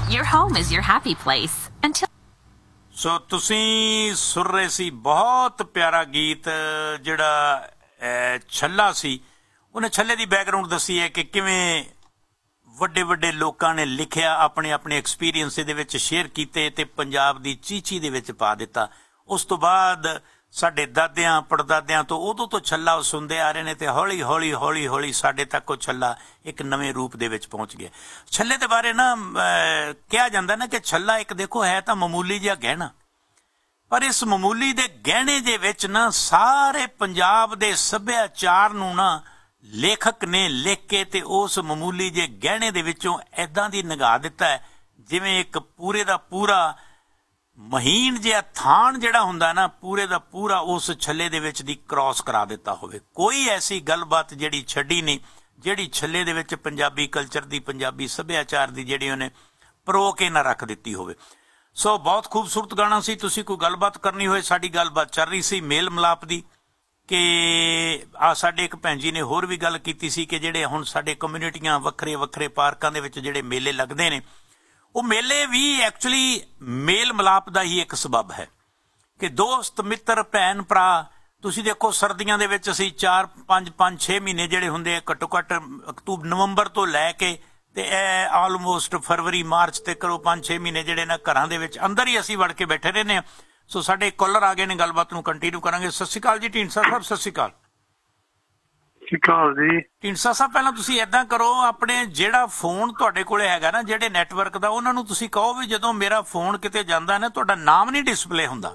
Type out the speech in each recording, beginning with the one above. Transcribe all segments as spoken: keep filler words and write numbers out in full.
Your home is your happy place until... ਸੋ ਤੁਸੀਂ ਸੁਣ ਰਹੇ ਸੀ ਬਹੁਤ ਪਿਆਰਾ ਗੀਤ ਜਿਹੜਾ ਛੱਲਾ ਸੀ। ਉਹਨੇ ਛੱਲੇ ਦੀ ਬੈਕਗਰਾਊਂਡ ਦੱਸੀ ਹੈ ਕਿ ਕਿਵੇਂ ਵੱਡੇ ਵੱਡੇ ਲੋਕਾਂ ਨੇ ਲਿਖਿਆ, ਆਪਣੇ ਆਪਣੇ ਐਕਸਪੀਰੀਅੰਸ ਇਹਦੇ ਵਿੱਚ ਸ਼ੇਅਰ ਕੀਤੇ ਤੇ ਪੰਜਾਬ ਦੀ ਚੀਚੀ ਦੇ ਵਿੱਚ ਪਾ ਦਿੱਤਾ। ਉਸ ਤੋਂ ਬਾਅਦ ਸਾਡੇ ਦਾਦਿਆਂ ਪੜਦਾਦਿਆਂ ਤੋਂ ਉਦੋਂ ਤੋਂ ਛੱਲਾ ਸੁਣਦੇ ਆ ਰਹੇ ਨੇ ਤੇ ਹੌਲੀ ਹੌਲੀ ਹੌਲੀ ਹੌਲੀ ਸਾਡੇ ਤੱਕ ਉਹ ਛੱਲਾ ਇੱਕ ਨਵੇਂ ਰੂਪ ਦੇ ਵਿੱਚ ਪਹੁੰਚ ਗਿਆ। ਛੱਲੇ ਦੇ ਬਾਰੇ ਨਾ ਕਿਹਾ ਜਾਂਦਾ ਨਾ ਕਿ ਛੱਲਾ ਇੱਕ ਦੇਖੋ ਹੈ ਤਾਂ ਮਾਮੂਲੀ ਜਿਹਾ ਗਹਿਣਾ, ਪਰ ਇਸ ਮਾਮੂਲੀ ਦੇ ਗਹਿਣੇ ਦੇ ਵਿੱਚ ਨਾ ਸਾਰੇ ਪੰਜਾਬ ਦੇ ਸੱਭਿਆਚਾਰ ਨੂੰ ਨਾ ਲੇਖਕ ਨੇ ਲਿਖ ਕੇ ਤੇ ਉਸ ਮਾਮੂਲੀ ਜਿਹੇ ਗਹਿਣੇ ਦੇ ਵਿੱਚੋਂ ਏਦਾਂ ਦੀ ਨਿਗਾਹ ਦਿੱਤਾ ਹੈ ਜਿਵੇਂ ਇੱਕ ਪੂਰੇ ਦਾ ਪੂਰਾ ਮਹੀਨ ਜਿਹਾ ਥਾਣ ਜਿਹੜਾ ਹੁੰਦਾ ਨਾ ਪੂਰੇ ਦਾ ਪੂਰਾ ਉਸ ਛੱਲੇ ਦੇ ਵਿੱਚ ਦੀ ਕ੍ਰਾਸ ਕਰਾ ਦਿੱਤਾ ਹੋਵੇ। ਕੋਈ ਐਸੀ ਗੱਲਬਾਤ ਜਿਹੜੀ ਛੱਡੀ ਨਹੀਂ ਜਿਹੜੀ ਛੱਲੇ ਦੇ ਵਿੱਚ ਪੰਜਾਬੀ ਕਲਚਰ ਦੀ, ਪੰਜਾਬੀ ਸੱਭਿਆਚਾਰ ਦੀ ਜਿਹੜੀ ਉਹਨੇ ਪਰੋ ਕੇ ਨਾ ਰੱਖ ਦਿੱਤੀ ਹੋਵੇ। ਸੋ ਬਹੁਤ ਖੂਬਸੂਰਤ ਗਾਣਾ ਸੀ। ਤੁਸੀਂ ਕੋਈ ਗੱਲਬਾਤ ਕਰਨੀ ਹੋਏ, ਸਾਡੀ ਗੱਲਬਾਤ ਚੱਲ ਰਹੀ ਸੀ ਮੇਲ ਮਿਲਾਪ ਦੀ ਕਿ ਆ ਸਾਡੇ ਇੱਕ ਭੈਣ ਜੀ ਨੇ ਹੋਰ ਵੀ ਗੱਲ ਕੀਤੀ ਸੀ ਕਿ ਜਿਹੜੇ ਹੁਣ ਸਾਡੇ ਕਮਿਊਨਿਟੀਆਂ ਵੱਖਰੇ ਵੱਖਰੇ ਪਾਰਕਾਂ ਦੇ ਵਿੱਚ ਜਿਹੜੇ ਮੇਲੇ ਲੱਗਦੇ ਨੇ ਉਹ ਮੇਲੇ ਵੀ ਐਕਚੁਅਲੀ ਮੇਲ ਮਿਲਾਪ ਦਾ ਹੀ ਇੱਕ ਸਬਬ ਹੈ ਕਿ ਦੋਸਤ ਮਿੱਤਰ ਭੈਣ ਭਰਾ। ਤੁਸੀਂ ਦੇਖੋ ਸਰਦੀਆਂ ਦੇ ਵਿੱਚ ਅਸੀਂ ਚਾਰ ਪੰਜ ਪੰਜ ਛੇ ਮਹੀਨੇ ਜਿਹੜੇ ਹੁੰਦੇ ਆ ਘੱਟੋ ਘੱਟ ਅਕਤੂਬਰ ਨਵੰਬਰ ਤੋਂ ਲੈ ਕੇ ਤੇ ਇਹ ਆਲਮੋਸਟ ਫਰਵਰੀ ਮਾਰਚ ਤੇ ਕਰੋ ਪੰਜ ਛੇ ਮਹੀਨੇ ਜਿਹੜੇ ਨਾ ਘਰਾਂ ਦੇ ਵਿੱਚ ਅੰਦਰ ਹੀ ਅਸੀਂ ਵੜ ਕੇ ਬੈਠੇ ਰਹਿੰਦੇ ਹਾਂ। ਸੋ ਸਾਡੇ ਕਾਲਰ ਆ ਗਏ ਨੇ, ਗੱਲਬਾਤ ਨੂੰ ਕੰਟੀਨਿਊ ਕਰਾਂਗੇ। ਸਤਿ ਸ਼੍ਰੀ ਅਕਾਲ ਜੀ ਢੀਂਡਸਾ ਸਾਹਿਬ। ਸਤਿ ਸ਼੍ਰੀ ਅਕਾਲ। ਸਤਿ ਸ਼੍ਰੀ ਅਕਾਲ ਜੀ ਢੀਂਡਸਾ ਸਾਹਿਬ, ਪਹਿਲਾਂ ਤੁਸੀਂ ਏਦਾਂ ਕਰੋ, ਆਪਣੇ ਜਿਹੜਾ ਫੋਨ ਤੁਹਾਡੇ ਕੋਲੇ ਹੈਗਾ ਨਾ ਜਿਹੜੇ ਨੈਟਵਰਕ ਦਾ, ਉਹਨਾਂ ਨੂੰ ਤੁਸੀਂ ਕਹੋ ਵੀ ਜਦੋਂ ਮੇਰਾ ਫੋਨ ਕਿਤੇ ਜਾਂਦਾ ਨਾ ਤੁਹਾਡਾ ਨਾਮ ਨਹੀਂ ਡਿਸਪਲੇ ਹੁੰਦਾ।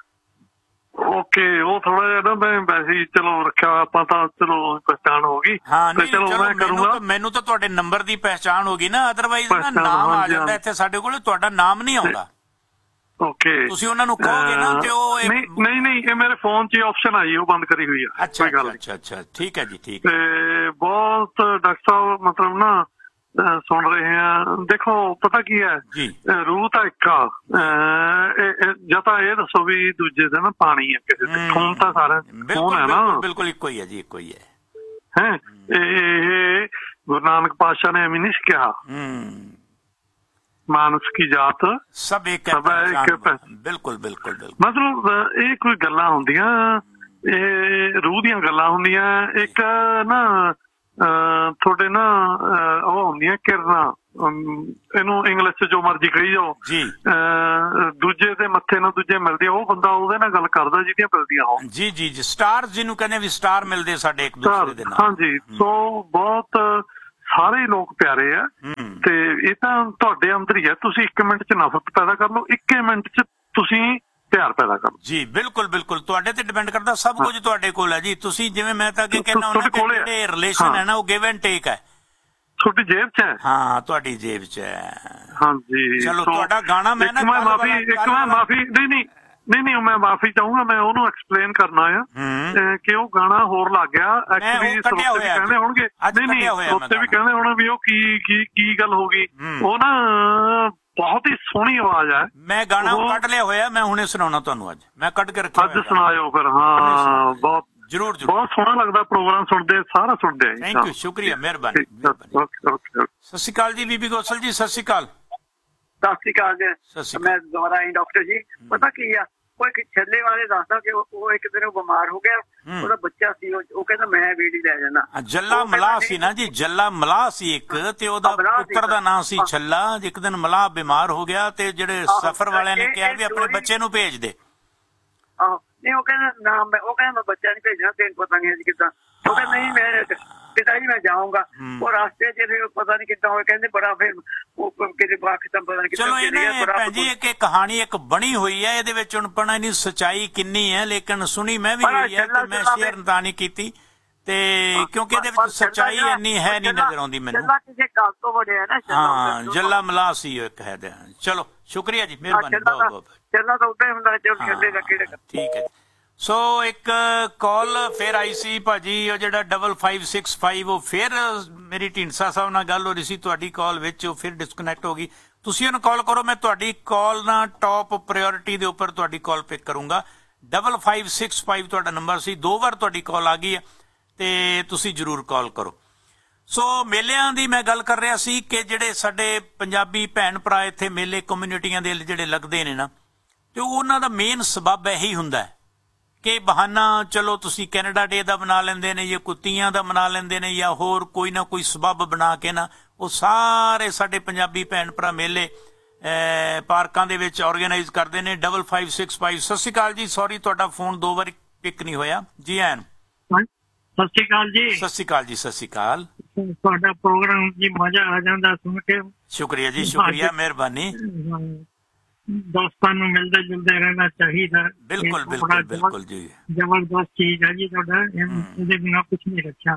ਓਕੇ, ਉਹ ਥੋੜਾ ਜਿਹਾ ਨਾ ਮੈਂ ਵੈਸੇ ਹੀ ਚਲੋ ਰੱਖਿਆ, ਆਪਾਂ ਤਾਂ ਚਲੋ ਪਹਿਚਾਣ ਹੋ ਗਈ। ਹਾਂ ਨਹੀਂ ਚਲੋ ਮੈਂ ਕਰੂੰਗਾ, ਮੈਨੂੰ ਤਾਂ ਤੁਹਾਡੇ ਨੰਬਰ ਦੀ ਪਹਿਚਾਣ ਹੋ ਗਈ ਨਾ, ਅਦਰਵਾਈਜ਼ ਨਾ ਨਾਮ ਆ ਜਾਂਦਾ ਇੱਥੇ ਸਾਡੇ ਕੋਲੇ, ਤੁਹਾਡਾ ਨਾਮ ਨਹੀਂ ਆਉਂਦਾ। ਓਕੇ, ਤੁਸੀਂ ਉਹਨਾਂ ਨੂੰ ਕਹੋਗੇ ਨਾ ਤੇ ਉਹ ਨਹੀਂ ਨਹੀਂ ਇਹ ਮੇਰੇ ਫੋਨ 'ਚ ਆਪਸ਼ਨ ਆਈ, ਉਹ ਬੰਦ ਕਰੀ ਹੋਈ ਆ। ਅੱਛਾ ਅੱਛਾ ਅੱਛਾ, ਠੀਕ ਹੈ ਜੀ, ਠੀਕ ਹੈ। ਤੇ ਬਹੁਤ ਡਾਕਟਰ ਸਾਹਿਬ ਮਤਲਬ ਨਾ ਸੁਣ ਰਹੇ ਆ। ਦੇਖੋ ਪਤਾ ਕੀ ਹੈ, ਰੂਹ ਤਾਂ ਇੱਕ ਆ, ਜਾਂ ਤਾਂ ਇਹ ਦੱਸੋ ਵੀ ਦੂਜੇ ਦਾ ਨਾ ਪਾਣੀ ਹੈ ਕਿਸੇ ਦੇ, ਖੂਨ ਤਾਂ ਸਾਰਾ ਖੂਨ ਹੈ ਨਾ, ਬਿਲਕੁਲ ਇੱਕੋ ਹੀ ਹੈ ਜੀ, ਇੱਕੋ ਹੀ ਹੈ। ਹੈ ਇਹ ਗੁਰੂ ਨਾਨਕ ਪਾਤਸ਼ਾਹ ਨੇ ਐਵੇਂ ਨਹੀਂ ਕਿਹਾ, ਮਾਨਸ ਕੀ ਜਾਤ ਸਭ ਇੱਕ, ਬਿਲਕੁਲ ਬਿਲਕੁਲ। ਮਤਲਬ ਇਹ ਕੋਈ ਗੱਲਾਂ ਹੁੰਦੀਆਂ, ਇਹ ਰੂਹ ਦੀਆਂ ਗੱਲਾਂ ਹੁੰਦੀਆਂ। ਇੱਕ ਨਾ ਤੁਹਾਡੇ ਨਾ ਉਹ ਹੁੰਦੀਆਂ ਕਿਰਨਾਂ, ਇਹਨੂੰ ਇੰਗਲਿਸ਼ ਚ ਜੋ ਮਰਜੀ ਕਹੀ ਜਾਓ, ਦੂਜੇ ਦੇ ਮੱਥੇ ਨਾਲ ਦੂਜੇ ਮਿਲਦੇ, ਉਹ ਬੰਦਾ ਉਹਦੇ ਨਾਲ ਗੱਲ ਕਰਦਾ ਜਿਹਦੀਆਂ ਮਿਲਦੀਆਂ ਹੋਣ। ਜੀ ਜੀ ਜੀ, ਸਟਾਰ ਜਿਹਨੂੰ ਕਹਿੰਦੇ ਵੀ ਸਟਾਰ ਮਿਲਦੇ ਸਾਡੇ ਇੱਕ ਦੂਸਰੇ ਦੇ ਨਾਲ। ਹਾਂਜੀ, ਸੋ ਬਹੁਤ ਸਾਰੇ ਲੋਕ ਪਿਆਰੇ ਆ ਤੇ ਇਹ ਤਾਂ ਤੁਹਾਡੇ ਅੰਦਰ ਹੀ ਹੈ। ਤੁਸੀਂ ਇੱਕ ਮਿੰਟ ਚ ਨਫ਼ਰਤ ਪੈਦਾ ਕਰ ਲਓ, ਇੱਕੇ ਮਿੰਟ ਚ ਤੁਸੀਂ ਪਿਆਰ ਪੈਦਾ ਕਰੋ। ਜੀ ਬਿਲਕੁਲ ਬਿਲਕੁਲ, ਤੁਹਾਡੇ ਤੇ ਡਿਪੈਂਡ ਕਰਦਾ, ਸਭ ਕੁਝ ਤੁਹਾਡੇ ਕੋਲ ਹੈ ਜੀ। ਤੁਸੀਂ ਜਿਵੇਂ ਮੈਂ ਤਾਂ ਅੱਗੇ ਕਹਿੰਦਾ ਹੁੰਦਾ ਕਿ ਜਿਹੜੇ ਰਿਲੇਸ਼ਨ ਹੈ ਨਾ ਉਹ ਗਿਵ ਐਂਡ ਟੇਕ ਹੈ, ਤੁਹਾਡੀ ਜੇਬ ਚ ਹੈ। ਹਾਂ ਤੁਹਾਡੀ ਜੇਬ ਚ ਹੈ। ਹਾਂਜੀ, ਚਲੋ ਤੁਹਾਡਾ ਗਾਣਾ ਮੈਂ ਨਾ ਮਾਫੀ ਇੱਕ ਮੈਂ ਮਾਫੀ ਨਹੀਂ ਨਹੀਂ ਨਹੀਂ ਨਹੀਂ ਮੈਂ ਮਾਫੀ ਚਾਹੂੰਗਾ, ਮੈਂ ਉਹਨੂੰ ਐਕਸਪਲੇਨ ਕਰਨਾ ਆ ਕਿ ਉਹ ਗਾਣਾ ਹੋਰ ਲੱਗ ਗਿਆ। ਐਕਚੁਅਲੀ ਸਰੋਤੇ ਵੀ ਕਹਿੰਦੇ ਹੋਣਗੇ, ਨਹੀਂ ਨਹੀਂ ਸਰੋਤੇ ਵੀ ਕਹਿੰਦੇ ਹੋਣੇ ਵੀ ਉਹ ਕੀ ਕੀ ਕੀ ਗੱਲ ਹੋ ਗਈ। ਉਹ ਨਾ ਬਹੁਤ ਹੀ ਸੋਹਣੀ ਆਵਾਜ਼ ਹੈ। ਮੈਂ ਗਾਣਾ ਕੱਢ ਲਿਆ ਹੋਇਆ, ਮੈਂ ਹੁਣੇ ਸੁਣਾਉਣਾ ਤੁਹਾਨੂੰ, ਅੱਜ ਮੈਂ ਕੱਢ ਕੇ ਰੱਖਿਆ। ਅੱਜ ਸੁਣਾਇਓ ਫਿਰ। ਹਾਂ ਬਹੁਤ ਜਰੂਰ ਜਰੂਰ, ਬਹੁਤ ਸੋਹਣਾ ਲੱਗਦਾ ਪ੍ਰੋਗਰਾਮ ਸੁਣਦੇ, ਸਾਰਾ ਸੁਣਦੇ। ਥੈਂਕ ਯੂ, ਸ਼ੁਕਰੀਆ, ਮਿਹਰਬਾਨੀ। ਸਤਿ ਸ਼੍ਰੀ ਅਕਾਲ ਜੀ ਬੀਬੀ ਗੋਸਲ ਜੀ, ਸਤਿ ਸ਼੍ਰੀ ਅਕਾਲ। ਸਤਿ ਸ਼੍ਰੀ ਅਕਾਲ ਜੀ, ਮੈਂ ਦੁਬਾਰਾ ਆਈ ਡਾਕਟਰ ਜੀ। ਪਤਾ ਕੀ ਆ, ਉਹ ਇੱਕ ਛੱਲੇ ਵਾਲੇ ਦੱਸਦਾ ਕਿ ਉਹ ਇੱਕ ਦਿਨ ਬਿਮਾਰ ਹੋ ਗਿਆ, ਉਹਦਾ ਬੱਚਾ ਸੀ, ਉਹ ਕਹਿੰਦਾ ਮੈਂ ਬੇੜੀ ਲੈ ਜਾਣਾ। ਜੱਲਾ ਮਲਾਹ ਸੀ ਨਾ ਜੀ, ਜੱਲਾ ਮਲਾਹ ਸੀ ਇੱਕ, ਤੇ ਉਹਦਾ ਪੁੱਤਰ ਦਾ ਨਾਂ ਸੀ ਛੱਲਾ। ਇੱਕ ਦਿਨ ਮਲਾਹ ਬਿਮਾਰ ਹੋ ਗਿਆ ਤੇ ਜਿਹੜੇ ਸਫ਼ਰ ਵਾਲਿਆਂ ਨੇ ਕਿਹਾ ਵੀ ਆਪਣੇ ਬੱਚੇ ਨੂੰ ਭੇਜ ਦੇ। ਆਹੋ, ਨਹੀਂ ਉਹ ਕਹਿੰਦਾ ਨਾ, ਮੈਂ ਉਹ ਕਹਿੰਦਾ ਮੈਂ ਬੱਚਾ ਨਹੀਂ ਭੇਜਣਾ, ਤੈਨੂੰ ਪਤਾ ਨਹੀਂ ਅੱਜ ਕਿੱਦਾਂ। ਉਹ ਕਹਿੰਦਾ ਨਹੀਂ ਮੈਂ ਪਿਤਾ ਜੀ ਮੈਂ ਜਾਊਂਗਾ। ਉਹ ਰਸਤੇ ਚ ਫਿਰ ਪਤਾ ਨਹੀਂ ਕਿੱਦਾਂ ਹੋਇਆ, ਕਹਿੰਦੇ ਬੜਾ ਫਿਰ ਉਹ ਕਿਤੇ ਪਾਕਿਸਤਾਨ ਪਤਾ ਨਹੀਂ। ਚਲੋ ਇਹਨੇ ਭੈਣ ਜੀ ਇੱਕ ਕਹਾਣੀ ਇੱਕ ਬਣੀ ਹੋਈ ਹੈ, ਇਹਦੇ ਵਿੱਚ ਹੁਣ ਪਤਾ ਨਹੀਂ ਸੱਚਾਈ ਕਿੰਨੀ ਹੈ, ਲੇਕਿਨ ਸੁਣੀ ਮੈਂ ਵੀ ਹੋਈ ਹੈ ਤੇ ਮੈਂ ਸ਼ੇਅਰ ਤਾਂ ਨਹੀਂ ਕੀਤੀ, ਤੇ ਕਿਉਂਕਿ ਇਹਦੇ ਵਿੱਚ ਸੱਚਾਈ ਇੰਨੀ ਹੈ ਨਹੀਂ ਨਜ਼ਰ ਆਉਂਦੀ ਮੈਨੂੰ। ਹਾਂ, ਜੱਲਾ ਮਲਾਹ ਸੀ ਇੱਕ ਹੈ। ਚਲੋ ਸ਼ੁਕਰੀਆ ਜੀ, ਮਿਹਰਬਾਨੀ ਬਹੁਤ ਬਹੁਤ। ਚੱਲਾ ਤਾਂ ਉੱਦਾਂ ਹੀ ਹੁੰਦਾ, ਛੱਲੇ ਦਾ ਕਿਹੜੇ। ਠੀਕ ਹੈ। ਸੋ ਇੱਕ ਕਾਲ ਫਿਰ ਆਈ ਸੀ ਭਾਜੀ, ਉਹ ਜਿਹੜਾ ਡਬਲ ਫਾਈਵ ਸਿਕਸ ਫਾਈਵ, ਉਹ ਫਿਰ ਮੇਰੀ ਢੀਂਡਸਾ ਸਾਹਿਬ ਨਾਲ ਗੱਲ ਹੋ ਰਹੀ ਸੀ ਤੁਹਾਡੀ ਕਾਲ ਵਿੱਚ, ਉਹ ਫਿਰ ਡਿਸਕਨੈਕਟ ਹੋ ਗਈ। ਤੁਸੀਂ ਉਹਨੂੰ ਕਾਲ ਕਰੋ, ਮੈਂ ਤੁਹਾਡੀ ਕਾਲ ਨਾ ਟੌਪ ਪ੍ਰਾਇਓਰਿਟੀ ਦੇ ਉੱਪਰ ਤੁਹਾਡੀ ਕਾਲ ਪਿਕ ਕਰੂੰਗਾ। ਡਬਲ ਫਾਈਵ ਸਿਕਸ ਫਾਈਵ ਤੁਹਾਡਾ ਨੰਬਰ ਸੀ, ਦੋ ਵਾਰ ਤੁਹਾਡੀ ਕਾਲ ਆ ਗਈ ਹੈ ਤੇ ਤੁਸੀਂ ਜ਼ਰੂਰ ਕਾਲ ਕਰੋ। ਸੋ ਮੇਲਿਆਂ ਦੀ ਮੈਂ ਗੱਲ ਕਰ ਰਿਹਾ ਸੀ ਕਿ ਜਿਹੜੇ ਸਾਡੇ ਪੰਜਾਬੀ ਭੈਣ ਭਰਾ ਇੱਥੇ ਮੇਲੇ ਕਮਿਊਨਿਟੀਆਂ ਦੇ ਜਿਹੜੇ ਲੱਗਦੇ ਨੇ ਨਾ, ਤੇ ਉਹਨਾਂ ਦਾ ਮੇਨ ਸਬੱਬ ਇਹੀ ਹੁੰਦਾ ਹੈ ਕਿ ਬਹਾਨਾ ਚਲੋ ਤੁਸੀਂ ਕੈਨੇਡਾ ਡੇ ਦਾ ਬਣਾ ਲੈਂਦੇ ਨੇ, ਜਾਂ ਕੁੱਤੀਆਂ ਦਾ ਬਣਾ ਲੈਂਦੇ ਨੇ, ਜਾਂ ਹੋਰ ਕੋਈ ਨਾ ਕੋਈ ਸਬੱਬ ਬਣਾ ਕੇ ਨਾ ਉਹ ਸਾਰੇ ਸਾਡੇ ਪੰਜਾਬੀ ਭੈਣ ਭਰਾ ਮੇਲੇ ਪਾਰਕਾਂ ਦੇ ਵਿੱਚ ਆਰਗੇਨਾਈਜ਼ ਕਰਦੇ ਨੇ। ਡਬਲ ਫਾਈਵ ਸਿਕਸ ਫਾਈਵ ਸਤਿ ਸ਼੍ਰੀ ਅਕਾਲ ਜੀ, ਸੌਰੀ ਤੁਹਾਡਾ ਫੋਨ ਦੋ ਵਾਰੀ ਪਿਕ ਨਹੀਂ ਹੋਇਆ ਜੀ। ਐਨ ਸਤਿ ਸ਼੍ਰੀ ਅਕਾਲ ਜੀ। ਸਤਿ ਸ਼੍ਰੀ ਅਕਾਲ ਜੀ, ਸਤਿ ਸ਼੍ਰੀ ਅਕਾਲ। ਤੁਹਾਡਾ ਪ੍ਰੋਗਰਾਮ ਜੀ ਮਜ਼ਾ ਆ ਜਾਂਦਾ ਸੁਣ ਕੇ। ਸ਼ੁਕਰੀਆ ਜੀ, ਸ਼ੁਕਰੀਆ, ਮਿਹਰਬਾਨੀ। ਦੋਸਤਾਂ ਨੂੰ ਮਿਲਦੇ ਜੁਲਦੇ ਰਹਿਣਾ ਚਾਹੀਦਾ। ਬਿਲਕੁਲ ਬਿਲਕੁਲ ਬਿਲਕੁਲ ਜੀ, ਜ਼ਬਰਦਸਤ ਚੀਜ਼ ਹੈ ਜੀ ਤੁਹਾਡਾ, ਇਹਦੇ ਬਿਨਾਂ ਕੁਛ ਨਹੀਂ ਰੱਖਿਆ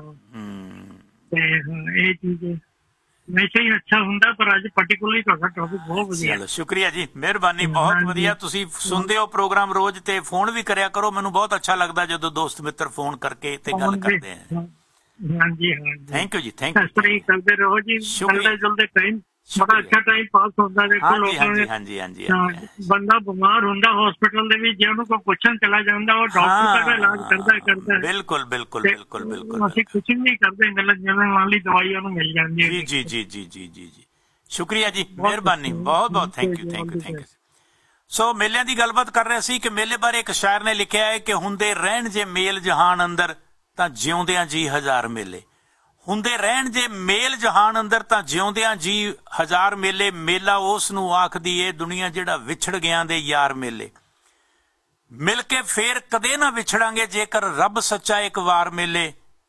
ਤੇ ਇਹ ਚੀਜ਼ ਵੈਸੇ ਹੀ ਅੱਛਾ ਹੁੰਦਾ, ਪਰ ਅੱਜ ਪਾਰਟੀਕੂਲਰਲੀ ਤੁਹਾਡਾ ਟੌਪਿਕ ਬਹੁਤ ਵਧੀਆ। ਚਲੋ ਸ਼ੁਕਰੀਆ ਜੀ, ਮਿਹਰਬਾਨੀ, ਬਹੁਤ ਵਧੀਆ। ਤੁਸੀਂ ਸੁਣਦੇ ਹੋ ਪ੍ਰੋਗਰਾਮ ਰੋਜ਼ ਤੇ ਫੋਨ ਵੀ ਕਰਿਆ ਕਰੋ, ਮੈਨੂੰ ਬਹੁਤ ਅੱਛਾ ਲੱਗਦਾ ਜਦੋਂ ਦੋਸਤ ਮਿੱਤਰ ਫੋਨ ਕਰਕੇ ਤੇ ਗੱਲ ਕਰਦੇ ਆ। ਹਾਂਜੀ ਹਾਂਜੀ, ਥੈਂਕ ਯੂ ਜੀ, ਥੈਂਕ ਯੂ। ਇਸ ਤਰ੍ਹਾਂ ਹੀ ਕਰਦੇ ਰਹੋ ਜੀ, ਮਿਲਦੇ ਜੁਲਦੇ ਟਾਈਮ ਬੜਾ ਅੱਛਾ ਟਾਈਮ ਪਾਸ ਹੁੰਦਾ। ਦੇਖੋ ਲੋਕਾਂ ਨੇ ਹਾਂਜੀ ਹਾਂਜੀ, ਬੰਦਾ ਬਿਮਾਰ ਹੁੰਦਾ ਹਸਪੀਟਲ ਦੇ ਵਿੱਚ, ਜੇ ਉਹਨੂੰ ਕੋਈ ਪੁੱਛਣ ਚਲਾ ਜਾਂਦਾ ਉਹ ਡਾਕਟਰ ਦਾ ਇਲਾਜ ਕਰਦਾ ਕਰਦਾ। ਬਿਲਕੁਲ ਬਿਲਕੁਲ ਬਿਲਕੁਲ ਬਿਲਕੁਲ, ਅਸੀਂ ਕੁਛ ਨਹੀਂ ਕਰਦੇ, ਗਲਤ ਜਨਰਲ ਵਾਲੀ ਦਵਾਈ ਉਹਨੂੰ ਮਿਲ ਜਾਂਦੀ ਹੈ। ਜੀ ਜੀ ਜੀ ਜੀ ਜੀ ਜੀ ਜੀ, ਸ਼ੁਕਰੀਆ ਜੀ, ਮਿਹਰਬਾਨੀ, ਬਹੁਤ ਬਹੁਤ thank you thank you thank you. ਸੋ ਮੇਲਿਆਂ ਦੀ ਗੱਲਬਾਤ ਕਰ ਰਹੇ ਸੀ ਕਿ ਮੇਲੇ ਬਾਰੇ ਇੱਕ ਸ਼ਾਇਰ ਨੇ ਲਿਖਿਆ ਹੈ ਕਿ ਹੁੰਦੇ ਰਹਿਣ ਜੇ ਮੇਲ ਜਹਾਨ ਅੰਦਰ ਤਾਂ ਜਿਉਂਦਿਆਂ ਜੀ ਹਜ਼ਾਰ ਮੇਲੇ। ਹੁੰਦੇ ਰਹਿਣ ਜੇ ਮੇਲ ਜਹਾਨ ਅੰਦਰ ਤਾਂ ਜਿਉਂਦਿਆਂ ਜੀ ਹਜ਼ਾਰ ਮੇਲੇ। ਮੇਲਾ ਉਸ ਨੂੰ ਆਖਦੀ ਏ ਦੁਨੀਆ ਜਿਹੜਾ ਵਿਛੜ ਗਿਆ ਦੇ ਯਾਰ ਮੇਲੇ। ਮਿਲ ਕੇ ਫੇਰ ਕਦੇ ਨਾ ਵਿਛੜਾਂਗੇ ਜੇਕਰ ਰੱਬ ਸੱਚਾ ਇੱਕ ਵਾਰ ਮੇਲੇ।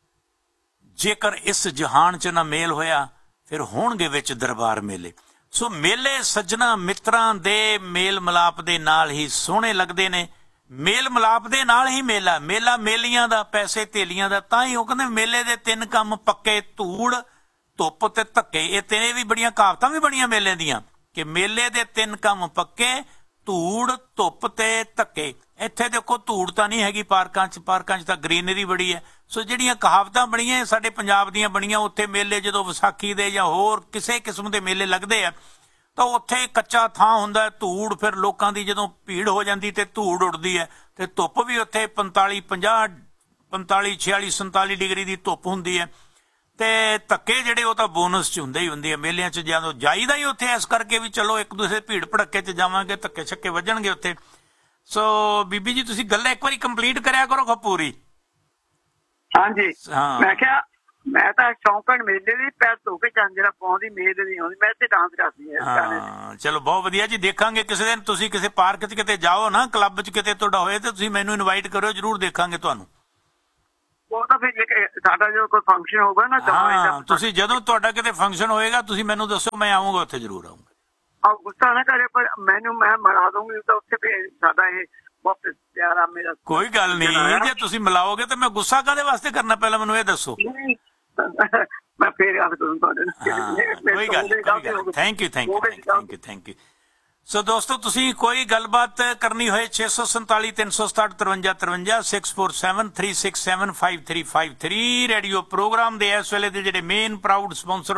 ਜੇਕਰ ਇਸ ਜਹਾਨ 'ਚ ਨਾ ਮੇਲ ਹੋਇਆ ਫਿਰ ਹੋਣਗੇ ਵਿੱਚ ਦਰਬਾਰ ਮੇਲੇ। ਸੋ ਮੇਲੇ ਸੱਜਣਾ ਮਿੱਤਰਾਂ ਦੇ ਮੇਲ ਮਿਲਾਪ ਦੇ ਨਾਲ ਹੀ ਸੋਹਣੇ ਲੱਗਦੇ ਨੇ। ਮੇਲ ਮਿਲਾਪ ਦੇ ਨਾਲ ਹੀ ਮੇਲਾ, ਮੇਲਾ ਮੇਲੀਆਂ ਦਾ, ਪੈਸੇ ਧੇਲੀਆਂ ਦਾ। ਤਾਂ ਹੀ ਉਹ ਕਹਿੰਦੇ ਮੇਲੇ ਦੇ ਤਿੰਨ ਕੰਮ ਪੱਕੇ, ਧੂੜ, ਧੁੱਪ ਤੇ ਧੱਕੇ। ਇਹ ਤਿੰਨੇ ਵੀ ਬੜੀਆਂ ਕਹਾਵਤਾਂ ਵੀ ਬਣੀਆਂ ਮੇਲੇ ਦੀਆਂ ਕਿ ਮੇਲੇ ਦੇ ਤਿੰਨ ਕੰਮ ਪੱਕੇ, ਧੂੜ, ਧੁੱਪ ਤੇ ਧੱਕੇ। ਇੱਥੇ ਦੇਖੋ ਧੂੜ ਤਾਂ ਨਹੀਂ ਹੈਗੀ ਪਾਰਕਾਂ 'ਚ, ਪਾਰਕਾਂ 'ਚ ਤਾਂ ਗ੍ਰੀਨਰੀ ਬੜੀ ਹੈ। ਸੋ ਜਿਹੜੀਆਂ ਕਹਾਵਤਾਂ ਬਣੀਆਂ ਸਾਡੇ ਪੰਜਾਬ ਦੀਆਂ ਬਣੀਆਂ, ਉੱਥੇ ਮੇਲੇ ਜਦੋਂ ਵਿਸਾਖੀ ਦੇ ਜਾਂ ਹੋਰ ਕਿਸੇ ਕਿਸਮ ਦੇ ਮੇਲੇ ਲੱਗਦੇ ਆ ਤਾਂ ਉੱਥੇ ਕੱਚਾ ਥਾਂ ਹੁੰਦਾ, ਧੂੜ, ਫਿਰ ਲੋਕਾਂ ਦੀ ਜਦੋਂ ਭੀੜ ਹੋ ਜਾਂਦੀ ਤੇ ਧੂੜ ਉੱਡਦੀ ਹੈ ਤੇ ਧੁੱਪ ਵੀ ਉੱਥੇ ਪੰਤਾਲੀ ਪੰਜਾਹ ਪੰਤਾਲੀ ਛਿਆਲੀ ਸੰਤਾਲੀ ਡਿਗਰੀ ਦੀ ਧੁੱਪ ਹੁੰਦੀ ਹੈ। ਤੇ ਧੱਕੇ ਜਿਹੜੇ ਉਹ ਤਾਂ ਬੋਨਸ 'ਚ ਹੁੰਦੇ ਹੀ ਹੁੰਦੇ ਆ ਮੇਲਿਆਂ 'ਚ। ਜਦੋਂ ਜਾਈਦਾ ਹੀ ਉੱਥੇ ਇਸ ਕਰਕੇ ਵੀ ਚਲੋ ਇੱਕ ਦੂਸਰੇ ਭੀੜ ਭੜੱਕੇ 'ਚ ਜਾਵਾਂਗੇ, ਧੱਕੇ ਛੱਕੇ ਵੱਜਣਗੇ ਉੱਥੇ। ਸੋ ਬੀਬੀ ਜੀ ਤੁਸੀਂ ਗੱਲ ਇੱਕ ਵਾਰੀ ਕੰਪਲੀਟ ਕਰਿਆ ਕਰੋ ਖਪੂਰੀ। ਹਾਂਜੀ, ਮੈਂ ਕਿਹਾ ਮੈਂ ਤਾਂ ਸ਼ੌਂਕਣ ਮੇਲੇ ਦੀ ਪੈਰ ਧੋ ਕੇ ਚਾਂਜਰਾ ਪਾਉਂਦੀ, ਮੇਲੇ ਨਹੀਂ ਆਉਂਦੀ, ਮੈਂ ਤੇ ਡਾਂਸ ਕਰਦੀ ਹਾਂ। ਚਲੋ ਬਹੁਤ ਵਧੀਆ ਜੀ, ਦੇਖਾਂਗੇ ਕਿਸੇ ਦਿਨ ਤੁਸੀਂ ਕਿਸੇ ਪਾਰਕ 'ਚ ਕਿਤੇ ਜਾਓ ਨਾ, ਕਲੱਬ 'ਚ ਕਿਤੇ ਤੁਹਾਡਾ ਹੋਏ ਤੇ ਤੁਸੀਂ ਮੈਨੂੰ ਇਨਵਾਈਟ ਕਰਿਓ, ਜ਼ਰੂਰ ਦੇਖਾਂਗੇ ਤੁਹਾਨੂੰ। ਉਹ ਤਾਂ ਫਿਰ ਸਾਡਾ ਜੋ ਕੋਈ ਫੰਕਸ਼ਨ ਹੋਊਗਾ ਨਾ, ਹਾਂ ਤੁਸੀਂ ਜਦੋਂ ਤੁਹਾਡਾ ਕਿਤੇ ਫੰਕਸ਼ਨ ਹੋਏਗਾ ਤੁਸੀਂ ਮੈਨੂੰ ਦੱਸੋ, ਮੈਂ ਆਊਂਗਾ ਉੱਥੇ, ਜ਼ਰੂਰ ਆਊਂਗਾ। ਆਹ ਗੁੱਸਾ ਨਾ ਕਰੇ, ਪਰ ਮੈਨੂੰ ਮੈਂ ਮਰਾ ਦੂੰਗੀ ਤਾਂ ਉੱਥੇ ਫਿਰ ਸਾਡਾ ਇਹ ਬਹੁਤ ਪਿਆਰਾ ਮੇਰਾ। ਕੋਈ ਗੱਲ ਨਹੀਂ, ਜੇ ਤੁਸੀਂ ਮਿਲਾਓਗੇ ਤਾਂ ਮੈਂ ਗੁੱਸਾ ਕਾਹਦੇ ਵਾਸਤੇ ਕਰਨਾ, ਪਹਿਲਾਂ ਮੈਨੂੰ ਇਹ ਦੱਸੋ। ਮੈਂ ਫੇਰ ਗੱਲ ਕਰੂੰ ਤੁਹਾਡੇ ਨਾਲ। ਕੋਈ ਗੱਲ ਨਹੀਂ, thank you thank you thank you thank you. ਸੋ ਦੋਸਤੋ ਤੁਸੀਂ ਕੋਈ ਗੱਲਬਾਤ ਕਰਨੀ ਹੋਏ ਛੇ ਸੌ ਸੰਤਾਲੀ ਤਿੰਨ ਸੌ ਸਤਾਹਠ ਤਰਵੰਜਾ ਤਰਵੰਜਾ six four seven three six seven five three five three radio programme ਦੇ ਇਸ ਵੇਲੇ ਦੇ ਜਿਹੜੇ ਮੇਨ ਪ੍ਰਾਊਡ ਸਪਾਂਸਰ